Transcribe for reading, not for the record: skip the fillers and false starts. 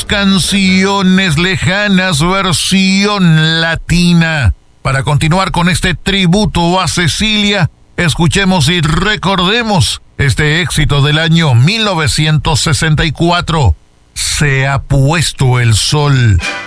tus canciones lejanas versión latina. Para continuar con este tributo a Cecilia, escuchemos y recordemos este éxito del año 1964, Se ha puesto el sol.